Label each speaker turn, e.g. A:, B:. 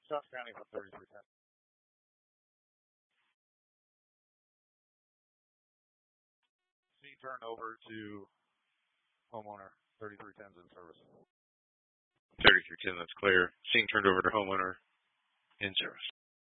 A: South County for 3310. C turned over to homeowner. 3310's in service.
B: 3310, that's clear. Scene turned over to homeowner in service.